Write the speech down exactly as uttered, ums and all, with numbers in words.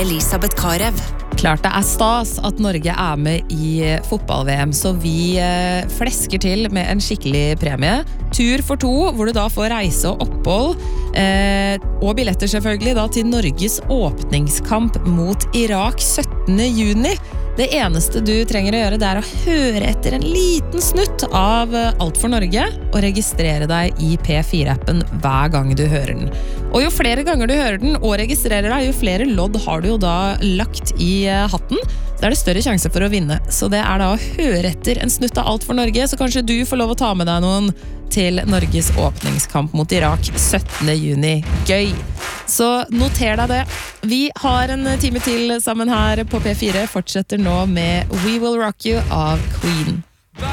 Elisabeth Karev. Klart det er stas at Norge er med i fotball-V M, så vi eh, flesker til med en skikkelig premie. Tur for to, hvor du da får reise og opphold, eh, og billetter selvfølgelig da til Norges åpningskamp mot Irak syttende juni. Det eneste du trenger å gjøre, det er å høre etter en liten snutt av Alt for Norge, og registrere deg i P fire-appen hver gang du hører den. Og jo flere ganger du hører den og registrerer deg, jo flere lodd har du jo da lagt i hatten, så er det større sjanse for å vinne. Så det er da å høre etter en snutt av Alt for Norge, så kanskje du får lov å ta med deg noen til Norges åpningskamp mot Irak syttende juni. Gøy! Så noter deg det. Vi har en time til sammen her på P fire, fortsetter nå med We Will Rock You av Queen.